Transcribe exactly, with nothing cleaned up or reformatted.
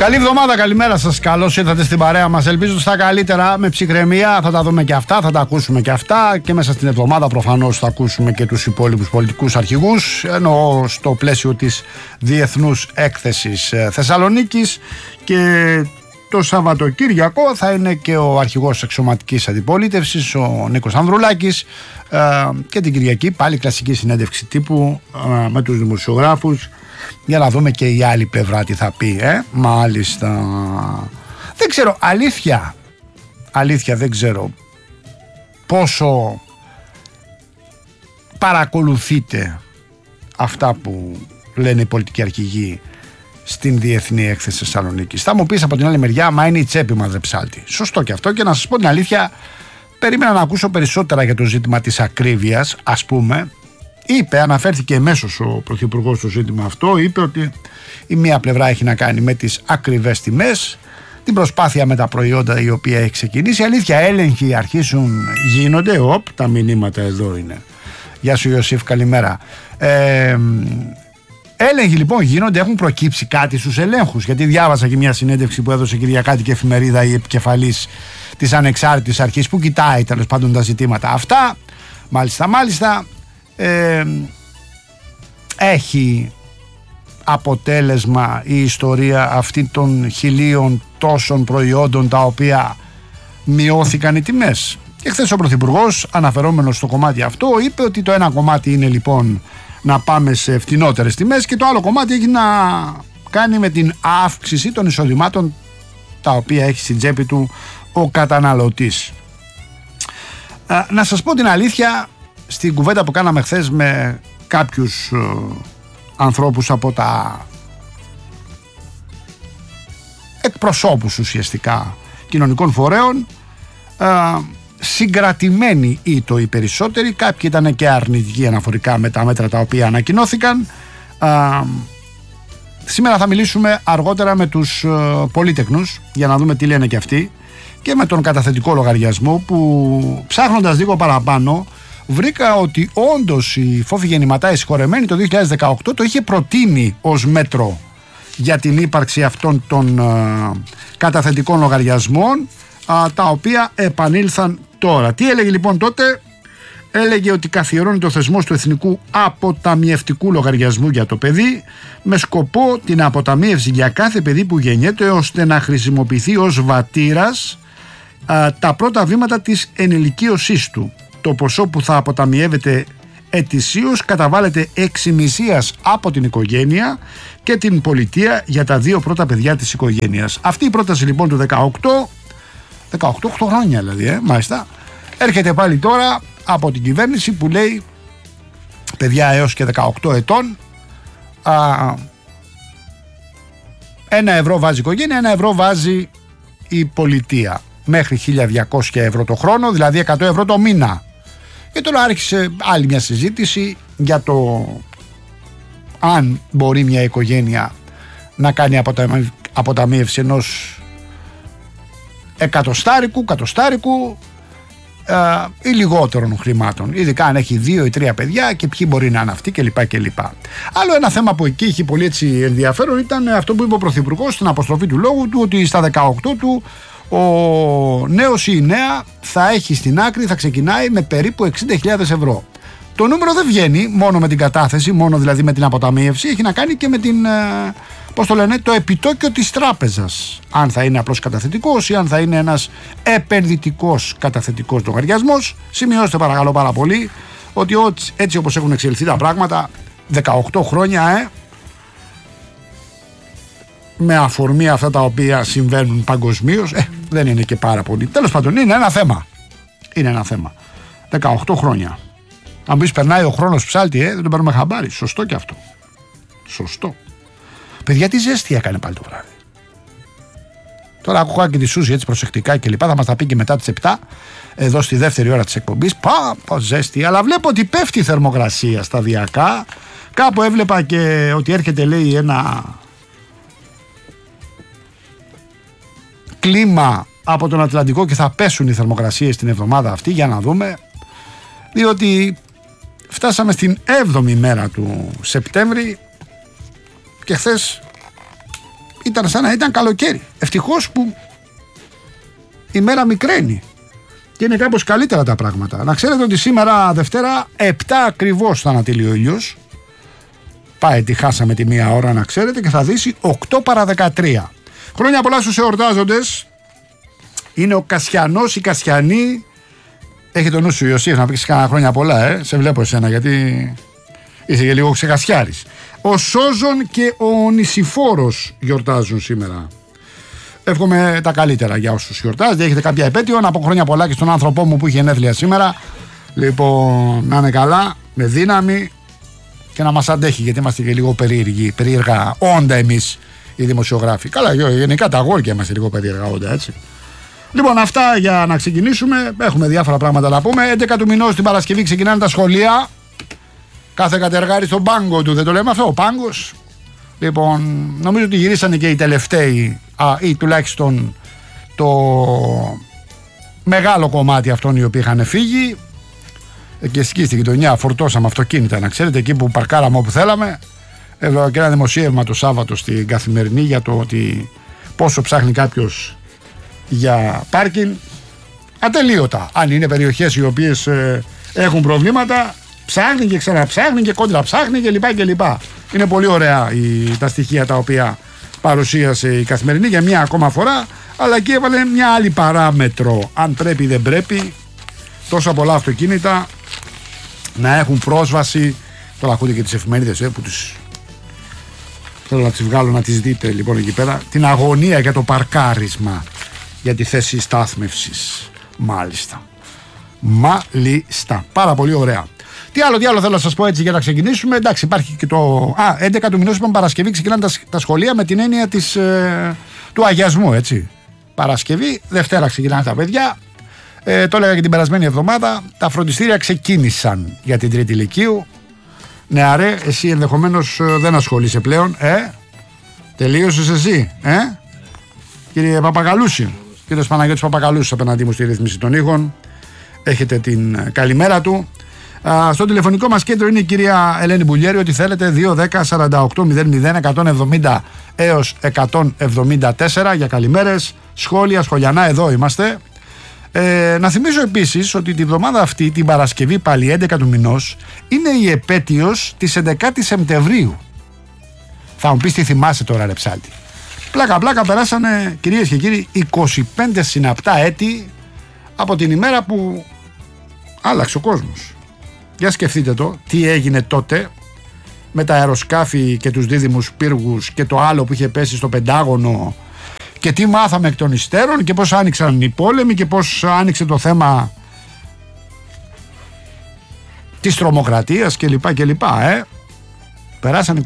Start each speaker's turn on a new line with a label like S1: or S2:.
S1: Καλή εβδομάδα, καλημέρα σας. Καλώς ήρθατε στην παρέα μας. Ελπίζω στα καλύτερα, με ψυχραιμία. Θα τα δούμε και αυτά, θα τα ακούσουμε και αυτά. Και μέσα στην εβδομάδα προφανώς θα ακούσουμε και τους υπόλοιπους πολιτικούς αρχηγούς. Εννοώ στο πλαίσιο της Διεθνούς Έκθεσης Θεσσαλονίκης. Και το Σαββατοκύριακο θα είναι και ο αρχηγός εξωματικής αντιπολίτευσης, ο Νίκος Ανδρουλάκης. Και την Κυριακή πάλι κλασική συνέντευξη τύπου με τους δημοσιογράφους, για να δούμε και η άλλη πλευρά τι θα πει. ε? Μάλιστα. Δεν ξέρω, αλήθεια αλήθεια δεν ξέρω πόσο παρακολουθείτε αυτά που λένε οι πολιτικοί αρχηγοί στην Διεθνή Έκθεση Θεσσαλονίκης. Θα μου πεις από την άλλη μεριά, μα είναι η τσέπη μας, ρε ψάλτη. Σωστό και αυτό, και να σας πω την αλήθεια, περίμενα να ακούσω περισσότερα για το ζήτημα της ακρίβειας. Ας πούμε, είπε, αναφέρθηκε εμέσως ο Πρωθυπουργός στο ζήτημα αυτό, είπε ότι η μία πλευρά έχει να κάνει με τις ακριβές τιμές, την προσπάθεια με τα προϊόντα η οποία έχει ξεκινήσει. Αλήθεια, έλεγχοι αρχίσουν, γίνονται. Οπ, τα μηνύματα εδώ είναι. Γεια σου Ιωσήφ, καλημέρα. Ε, έλεγχοι λοιπόν γίνονται, έχουν προκύψει κάτι στους ελέγχους, γιατί διάβασα και μια συνέντευξη που έδωσε κυριακάτικη εφημερίδα η επικεφαλής της ανεξάρτητης αρχής που κοιτάει τέλος πάντων τα ζητήματα αυτά. Μάλιστα, μάλιστα. Ε, έχει αποτέλεσμα η ιστορία αυτή των χιλίων τόσων προϊόντων τα οποία μειώθηκαν οι τιμές. Και χθες ο Πρωθυπουργός, αναφερόμενος στο κομμάτι αυτό, είπε ότι το ένα κομμάτι είναι λοιπόν να πάμε σε φτηνότερες τιμές και το άλλο κομμάτι έχει να κάνει με την αύξηση των εισοδημάτων τα οποία έχει στην τσέπη του ο καταναλωτής. Ε, να σας πω την αλήθεια, στην κουβέντα που κάναμε χθες με κάποιους ε, ανθρώπους από τα εκπροσώπους ουσιαστικά κοινωνικών φορέων, ε, συγκρατημένοι ήτο οι περισσότεροι, κάποιοι ήταν και αρνητικοί αναφορικά με τα μέτρα τα οποία ανακοινώθηκαν. Ε, σήμερα θα μιλήσουμε αργότερα με τους ε, πολύτεκνους για να δούμε τι λένε και αυτοί, και με τον καταθετικό λογαριασμό που, ψάχνοντας λίγο παραπάνω, βρήκα ότι όντως η Φόφη Γεννηματά, η συγχωρεμένη, το δύο χιλιάδες δεκαοκτώ το είχε προτείνει ως μέτρο για την ύπαρξη αυτών των uh, καταθετικών λογαριασμών, uh, τα οποία επανήλθαν τώρα. Τι έλεγε λοιπόν τότε? Έλεγε ότι καθιερώνει το θεσμός του Εθνικού Αποταμιευτικού Λογαριασμού για το παιδί, με σκοπό την αποταμίευση για κάθε παιδί που γεννιέται, ώστε να χρησιμοποιηθεί ως βατήρας uh, τα πρώτα βήματα της ενηλικίωσής του. Το ποσό που θα αποταμιεύεται ετησίως καταβάλλεται εξημισίας από την οικογένεια και την πολιτεία για τα δύο πρώτα παιδιά της οικογένειας. Αυτή η πρόταση λοιπόν του δεκαοκτώ, δεκαοκτώ χρόνια δηλαδή, ε, μάλιστα, έρχεται πάλι τώρα από την κυβέρνηση που λέει παιδιά έως και δεκαοκτώ ετών, α, ένα ευρώ βάζει η οικογένεια, ένα ευρώ βάζει η πολιτεία, μέχρι χίλια διακόσια ευρώ το χρόνο, δηλαδή εκατό ευρώ το μήνα. Και τώρα άρχισε άλλη μια συζήτηση για το αν μπορεί μια οικογένεια να κάνει αποταμίευση ενός εκατοστάρικου, κατοστάρικου ε, ή λιγότερων χρημάτων, ειδικά αν έχει δύο ή τρία παιδιά και ποιοι μπορεί να είναι αυτοί κλπ. κλπ. Άλλο ένα θέμα που εκεί είχε πολύ έτσι ενδιαφέρον ήταν αυτό που είπε ο Πρωθυπουργός στην αποστροφή του λόγου του, ότι στα δεκαοκτώ του ο νέος ή η νέα θα έχει στην άκρη, θα ξεκινάει με περίπου εξήντα χιλιάδες ευρώ. Το νούμερο δεν βγαίνει μόνο με την κατάθεση, μόνο δηλαδή με την αποταμίευση, έχει να κάνει και με την, πώς το λένε, το επιτόκιο της τράπεζας. Αν θα είναι απλώς καταθετικός ή αν θα είναι ένας επενδυτικός καταθετικός λογαριασμός. Σημειώστε παρακαλώ πάρα πολύ ότι έτσι όπως έχουν εξελιχθεί τα πράγματα, δεκαοκτώ χρόνια, ε, με αφορμή αυτά τα οποία συμβαίνουν παγκοσμίως, ε, δεν είναι και πάρα πολύ. Τέλος πάντων, είναι ένα θέμα. Είναι ένα θέμα. δεκαοκτώ χρόνια. Αν πεις περνάει ο χρόνος ψάλτη, ε, δεν το παίρνουμε χαμπάρι. Σωστό και αυτό. Σωστό. Παιδιά, τι ζέστη έκανε πάλι το βράδυ. Τώρα ακούγα και τη Σούζη έτσι προσεκτικά και λοιπά. Θα μας τα πει και μετά τις επτά, εδώ στη δεύτερη ώρα της εκπομπής. Πα, πα ζέστη. Αλλά βλέπω ότι πέφτει η θερμοκρασία σταδιακά. Κάπου έβλεπα και ότι έρχεται, λέει, ένα κλίμα από τον Ατλαντικό και θα πέσουν οι θερμοκρασίες την εβδομάδα αυτή, για να δούμε, διότι φτάσαμε στην έβδομη μέρα του Σεπτέμβρη και χθες ήταν σαν να ήταν καλοκαίρι. Ευτυχώς που η μέρα μικραίνει και είναι κάπως καλύτερα τα πράγματα. Να ξέρετε ότι σήμερα Δευτέρα επτά ακριβώς θα ανατείλει ο ήλιος. Πάει τη χάσαμε τη μία ώρα να ξέρετε και θα δύσει οκτώ παρά δεκατρία. Χρόνια πολλά στους εορτάζοντες. Είναι ο Κασιανός, η Κασιανή. Έχει το νου σου Ιωσήφ να πεις κανένα χρόνια πολλά, ε. Σε βλέπω εσένα γιατί είσαι και λίγο ξεχασιάρης. Ο Σόζον και ο Νησιφόρος γιορτάζουν σήμερα. Εύχομαι τα καλύτερα για όσους γιορτάζετε. Έχετε κάποια επέτειο, να πω χρόνια πολλά και στον άνθρωπό μου που είχε γενέθλια σήμερα. Λοιπόν, να είναι καλά, με δύναμη και να μας αντέχει, γιατί είμαστε και λίγο περίεργοι, περίεργα όντα εμείς οι δημοσιογράφοι. Καλά, γενικά τα αγόρια είμαστε λίγο περίεργα όντα, έτσι. Λοιπόν, αυτά για να ξεκινήσουμε. Έχουμε διάφορα πράγματα να πούμε. έντεκα του μηνός την Παρασκευή ξεκινάνε τα σχολεία. Κάθε κατεργάρι στον πάγκο του, δεν το λέμε αυτό, ο πάγκος. Λοιπόν, νομίζω ότι γυρίσανε και οι τελευταίοι, α, ή τουλάχιστον το μεγάλο κομμάτι αυτών οι οποίοι είχαν φύγει. Και εκεί στη γειτονιά φορτώσαμε αυτοκίνητα, να ξέρετε, εκεί που παρκάραμε όπου θέλαμε. Έβγαλα και ένα δημοσίευμα το Σάββατο στην Καθημερινή για το ότι πόσο ψάχνει κάποιος για πάρκινγκ. Ατελείωτα. Αν είναι περιοχές οι οποίες ε, έχουν προβλήματα, ψάχνει και ξαναψάχνει και κόντρα ψάχνει και λοιπά και λοιπά. Είναι πολύ ωραία η, τα στοιχεία τα οποία παρουσίασε η Καθημερινή για μια ακόμα φορά, αλλά εκεί έβαλε μια άλλη παράμετρο. Αν πρέπει ή δεν πρέπει τόσα πολλά αυτοκίνητα να έχουν πρόσβαση. Τώρα ακούτε και τις εφημερίδες ε, που τους θέλω να τις βγάλω να τις δείτε λοιπόν εκεί πέρα. Την αγωνία για το παρκάρισμα, για τη θέση στάθμευσης. Μάλιστα. Μάλιστα. Πάρα πολύ ωραία. Τι άλλο, τι άλλο θέλω να σας πω έτσι για να ξεκινήσουμε. Εντάξει, υπάρχει και το. Α, έντεκα του μηνός είπαμε Παρασκευή ξεκινάνε τα, τα σχολεία με την έννοια της, ε, του αγιασμού, έτσι. Παρασκευή, Δευτέρα ξεκινάνε τα παιδιά. Ε, το έλεγα και την περασμένη εβδομάδα. Τα φροντιστήρια ξεκίνησαν για την τρίτη ηλικίου. Νεαρέ, εσύ ενδεχομένως δεν ασχολείσαι πλέον, ε. Τελείωσες εσύ, ε. Κύριε Παπαγαλούση, κύριος Παναγιώτης Παπαγαλούσης απέναντί μου στη ρύθμιση των ήχων. Έχετε την καλημέρα του. Α, στο τηλεφωνικό μας κέντρο είναι η κυρία Ελένη Μπουλιέρη. Ό,τι θέλετε, δύο δέκα σαράντα οκτώ μηδέν μηδέν εκατόν εβδομήντα έως εκατόν εβδομήντα τέσσερα για καλημέρες, σχόλια, σχολιανά, εδώ είμαστε. Ε, να θυμίσω επίσης ότι την εβδομάδα αυτή, την Παρασκευή πάλι έντεκα του μηνός, είναι η επέτειος της έντεκα Σεπτεμβρίου. Θα μου πεις τι θυμάσαι τώρα, ρε ψάλτη. Πλάκα πλάκα περάσανε, κυρίες και κύριοι, είκοσι πέντε συναπτά έτη από την ημέρα που άλλαξε ο κόσμος. Για σκεφτείτε το, τι έγινε τότε με τα αεροσκάφη και τους δίδυμους πύργους και το άλλο που είχε πέσει στο Πεντάγωνο και τι μάθαμε εκ των υστέρων και πώς άνοιξαν οι πόλεμοι και πώς άνοιξε το θέμα της τρομοκρατίας κλπ. κλπ. Ε. Περάσανε